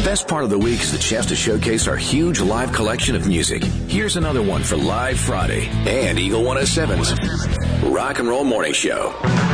best part of the week is the chance to showcase our huge live collection of music. Here's another one for Live Friday and Eagle 107's Rock and Roll Morning Show.